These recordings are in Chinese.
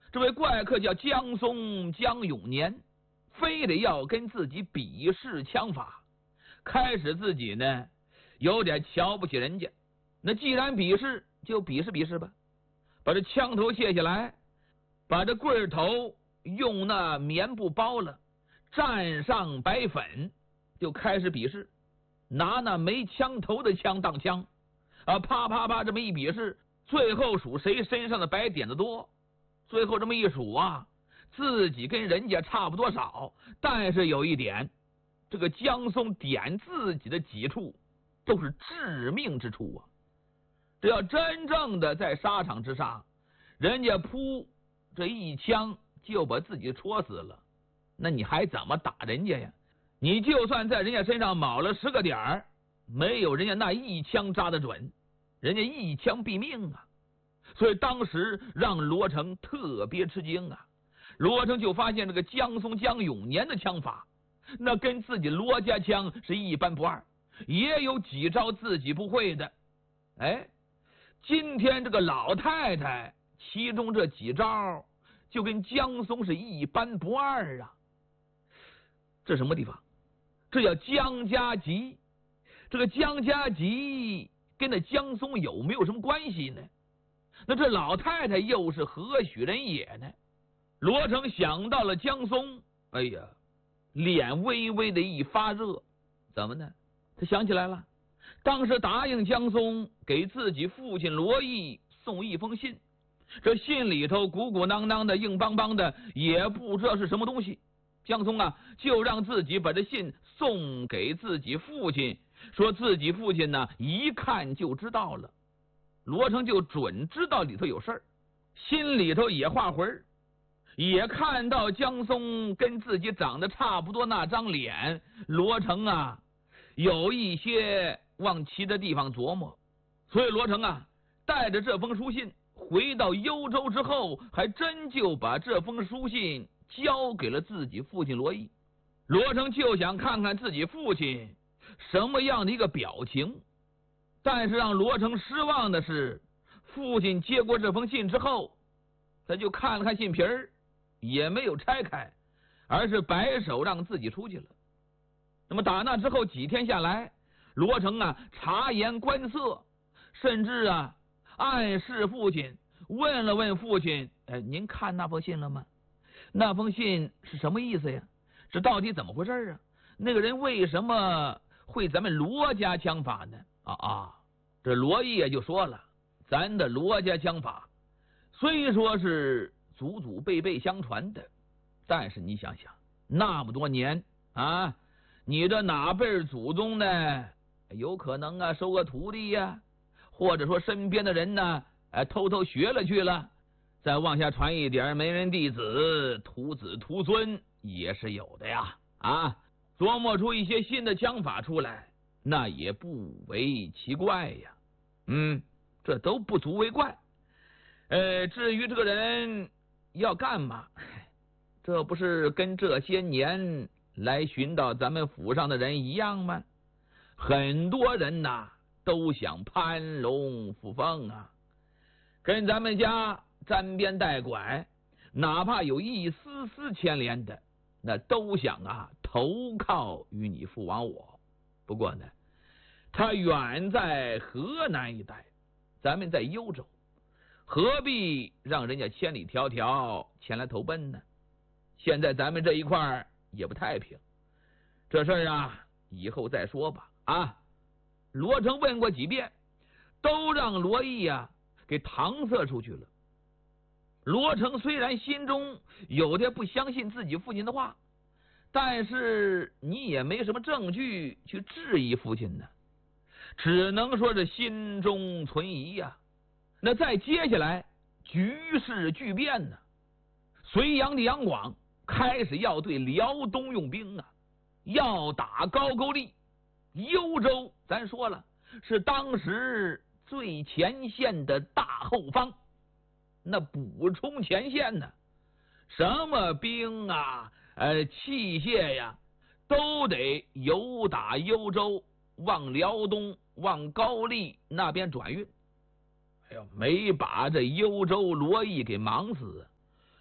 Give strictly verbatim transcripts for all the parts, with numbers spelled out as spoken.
这位怪客叫江松江永年，非得要跟自己比试枪法。开始自己呢有点瞧不起人家，那既然比试就比试比试吧，把这枪头卸下来，把这棍头用那棉布包了，蘸上白粉，就开始比试，拿那没枪头的枪当枪啊，啪啪啪这么一比试，最后数谁身上的白点子多。最后这么一数啊，自己跟人家差不多少，但是有一点，这个江松点自己的几处都是致命之处啊！这要真正的在沙场之上，人家扑这一枪就把自己戳死了，那你还怎么打人家呀？你就算在人家身上铆了十个点儿，没有人家那一枪扎得准，人家一枪毙命啊！所以当时让罗成特别吃惊啊！罗成就发现这个江松江永年的枪法，那跟自己罗家枪是一般不二，也有几招自己不会的。哎，今天这个老太太其中这几招就跟江松是一般不二啊！这什么地方？这叫江家集。这个江家集跟那江松有没有什么关系呢？那这老太太又是何许人也呢？罗成想到了江松，哎呀，脸微微的一发热。怎么呢？他想起来了，当时答应江松给自己父亲罗毅送一封信，这信里头鼓鼓囊囊的硬邦邦的，也不知道是什么东西。江松啊，就让自己把这信送给自己父亲，说自己父亲呢一看就知道了。罗成就准知道里头有事儿，心里头也画魂，也看到江松跟自己长得差不多那张脸，罗成啊有一些往其他地方琢磨。所以罗成啊带着这封书信回到幽州之后，还真就把这封书信交给了自己父亲罗毅。罗成就想看看自己父亲什么样的一个表情，但是让罗成失望的是，父亲接过这封信之后，他就看了看信皮儿，也没有拆开，而是摆手让自己出去了。那么打那之后几天下来，罗成啊察言观色，甚至啊暗示父亲，问了问父亲，哎，您看那封信了吗？那封信是什么意思呀？这到底怎么回事啊？那个人为什么会咱们罗家枪法呢？啊啊，这罗毅也就说了，咱的罗家枪法虽说是祖祖辈辈相传的，但是你想想那么多年啊，你这哪辈祖宗呢有可能啊收个徒弟呀、啊，或者说身边的人呢哎偷偷学了去了，再往下传一点门人弟子徒子徒孙也是有的呀啊，琢磨出一些新的枪法出来，那也不为奇怪呀。嗯，这都不足为怪。呃，至于这个人要干嘛，这不是跟这些年来寻到咱们府上的人一样吗？很多人呐都想攀龙附凤啊，跟咱们家沾边带拐，哪怕有一丝丝牵连的，那都想啊投靠于你父王我。不过呢，他远在河南一带，咱们在幽州，何必让人家千里迢迢前来投奔呢？现在咱们这一块也不太平，这事儿啊以后再说吧。啊，罗成问过几遍，都让罗毅啊给搪塞出去了。罗成虽然心中有点不相信自己父亲的话，但是你也没什么证据去质疑父亲呢，只能说是心中存疑呀、啊。那再接下来局势巨变呢，隋炀帝杨广开始要对辽东用兵啊，要打高句丽。幽州咱说了是当时最前线的大后方，那补充前线呢，什么兵啊呃器械呀都得由打幽州往辽东往高丽那边转运。哎呦，没把这幽州罗毅给忙死。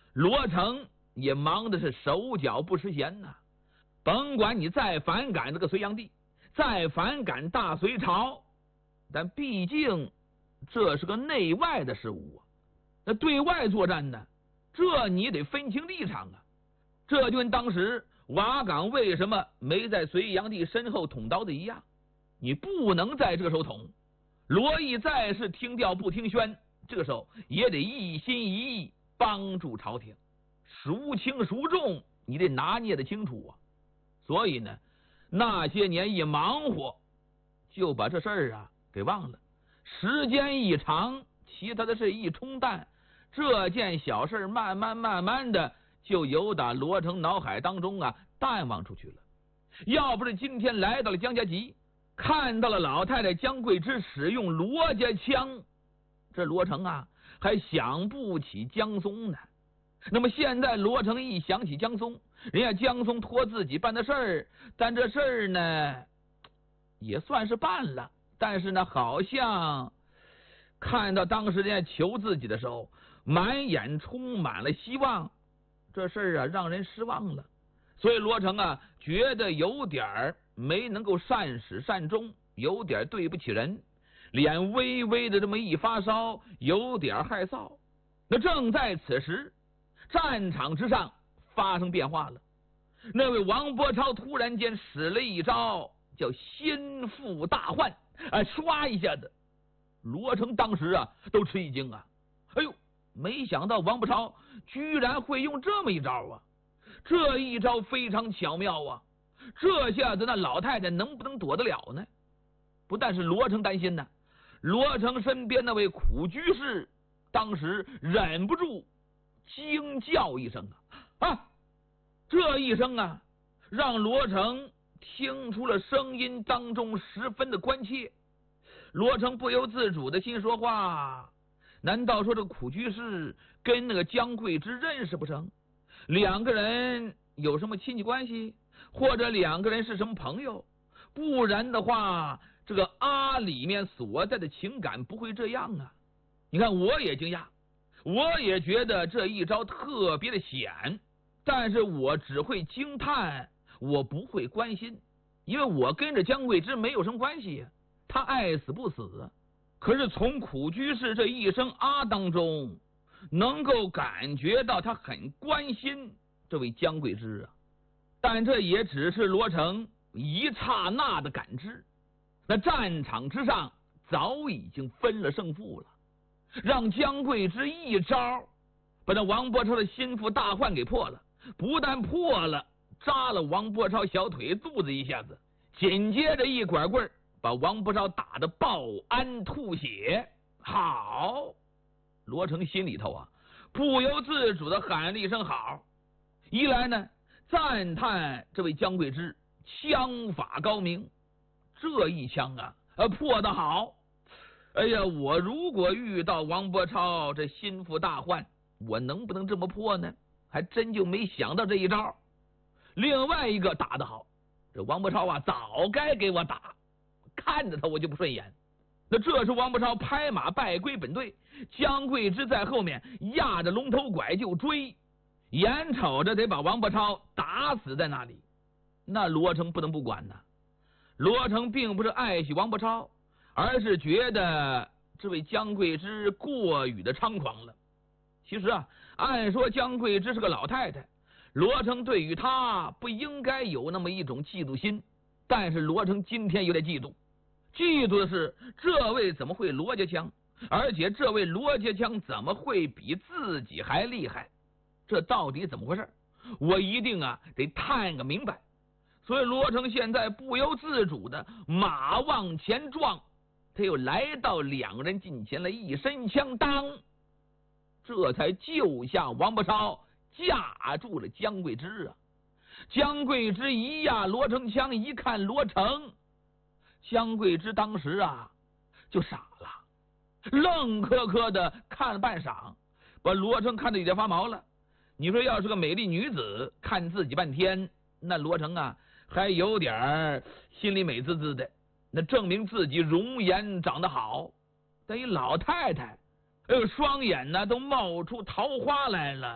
罗成也忙的是手脚不时闲呐、啊。甭管你再反感这个隋炀帝，再反感大隋朝，但毕竟这是个内外的事物啊。那对外作战呢，这你得分清立场啊。这就跟当时瓦岗为什么没在隋炀帝身后捅刀的一样，你不能在这个时候捅。罗毅再是听调不听宣，这个时候也得一心一意帮助朝廷，孰轻孰重，你得拿捏得清楚啊。所以呢，那些年一忙活，就把这事儿啊给忘了。时间一长，其他的事一冲淡，这件小事慢慢慢慢的就由打罗成脑海当中啊淡忘出去了。要不是今天来到了江家集，看到了老太太江桂枝使用罗家枪，这罗成啊还想不起江松呢。那么现在罗成一想起江松，人家江松托自己办的事儿，但这事儿呢也算是办了，但是呢好像看到当时人家求自己的时候，满眼充满了希望，这事儿啊让人失望了。所以罗成啊觉得有点没能够善始善终，有点对不起人，脸微微的这么一发烧，有点害臊。那正在此时，战场之上发生变化了。那位王伯超突然间使了一招叫心腹大患，啊，唰一下子，罗成当时啊都吃一惊啊！哎呦，没想到王伯超居然会用这么一招啊！这一招非常巧妙啊！这下子那老太太能不能躲得了呢？不但是罗成担心呢，罗成身边那位苦居士当时忍不住惊叫一声啊！啊！这一声啊，让罗成听出了声音当中十分的关切。罗成不由自主的心说话：难道说这个苦居士跟那个江桂枝认识不成？两个人有什么亲戚关系，或者两个人是什么朋友？不然的话，这个阿里面所在的情感不会这样啊！你看，我也惊讶，我也觉得这一招特别的险，但是我只会惊叹，我不会关心，因为我跟着江桂枝没有什么关系，他爱死不死。可是从苦居士这一声啊当中，能够感觉到他很关心这位江桂枝啊，但这也只是罗成一刹那的感知。那战场之上早已经分了胜负了，让江桂枝一招把那王伯超的心腹大患给破了，不但破了，扎了王伯超小腿肚子一下子，紧接着一拐棍把王伯超打得抱鞍吐血。好，罗成心里头啊不由自主的喊了一声好，一来呢赞叹这位江桂枝枪法高明，这一枪啊呃破得好。哎呀，我如果遇到王伯超这心腹大患，我能不能这么破呢？还真就没想到这一招。另外一个打得好，这王伯超啊早该给我打，看着他我就不顺眼。那这时王伯超拍马败归本队，江桂枝在后面压着龙头拐就追，眼瞅着得把王伯超打死在那里。那罗成不能不管呐，罗成并不是爱惜王伯超，而是觉得这位江桂枝过于的猖狂了。其实啊，按说江桂枝是个老太太，罗成对于她不应该有那么一种嫉妒心，但是罗成今天有点嫉妒。嫉妒的是这位怎么会罗家枪，而且这位罗家枪怎么会比自己还厉害？这到底怎么回事？我一定啊得探个明白。所以罗成现在不由自主的马往前撞，他又来到两人近前了，一伸枪当，这才救下王伯超，架住了江桂枝啊！江桂枝一压罗成枪，一看罗成，江桂枝当时啊就傻了，愣磕磕的看了半晌，把罗成看得有点发毛了。你说要是个美丽女子看自己半天，那罗成啊还有点心里美滋滋的，那证明自己容颜长得好。但一老太太，哎呦，双眼呢都冒出桃花来了。